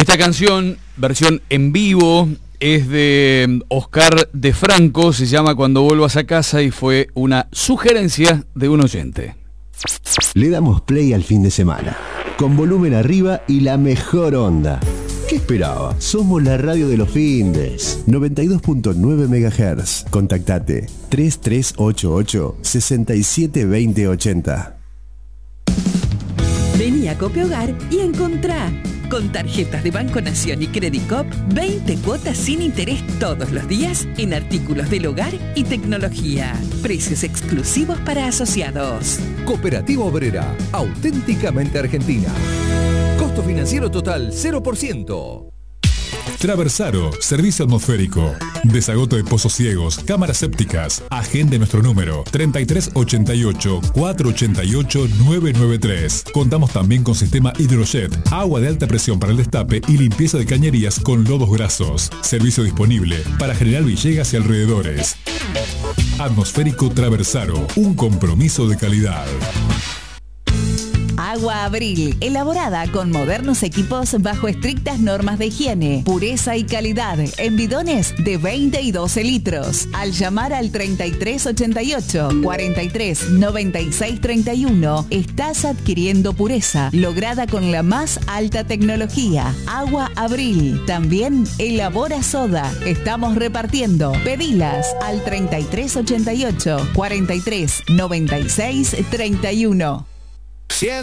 Esta canción, versión en vivo, es de Oscar de Franco, se llama Cuando vuelvas a casa y fue una sugerencia de un oyente. Le damos play al fin de semana, con volumen arriba y la mejor onda. ¿Qué esperaba? Somos la radio de los findes. 92.9 MHz. Contactate 3388 672080. Vení a Cope Hogar y encontrá, con tarjetas de Banco Nación y Credicop, 20 cuotas sin interés todos los días en artículos del hogar y tecnología. Precios exclusivos para asociados. Cooperativa Obrera, auténticamente argentina. Costo financiero total 0%. Traversaro, servicio atmosférico. Desagoto de pozos ciegos, cámaras sépticas. Agende nuestro número 3388 488 993. Contamos también con sistema Hidrojet, agua de alta presión para el destape y limpieza de cañerías con lodos grasos. Servicio disponible para General Villegas y alrededores. Atmosférico Traversaro, un compromiso de calidad. Agua Abril, elaborada con modernos equipos bajo estrictas normas de higiene, pureza y calidad, en bidones de 20 y 12 litros. Al llamar al 3388 43 96 31, estás adquiriendo pureza, lograda con la más alta tecnología. Agua Abril, también elabora soda. Estamos repartiendo. Pedilas al 3388 43 96 31.